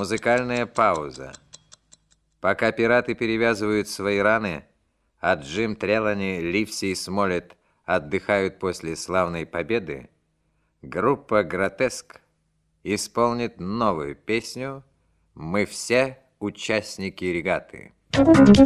Музыкальная пауза. Пока пираты перевязывают свои раны, а Джим Трелани, Ливси и Смолет отдыхают после славной победы, группа «Гротеск» исполнит новую песню «Мы все участники регаты».